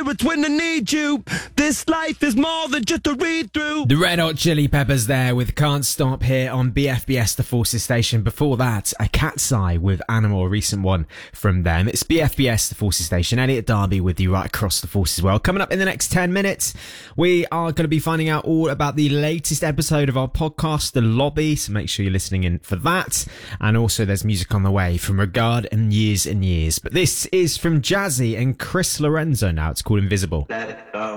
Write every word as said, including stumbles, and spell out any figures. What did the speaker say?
it's when I need you. This life is more than just a read through. The Red Hot Chili Peppers there with Can't Stop here on B F B S The Forces Station. Before that, a Cat's Eye with Animal, a recent one from them. It's B F B S The Forces Station. Elliot Darby with you right across the Forces world. Coming up in the next ten minutes, we are going to be finding out all about the latest episode of our podcast, The Lobby, so make sure you're listening in for that. And also there's music on the way from Regard and Years and Years. But this is from Jazzy and Chris Lorenzo now. It's called Invisible. Let it go.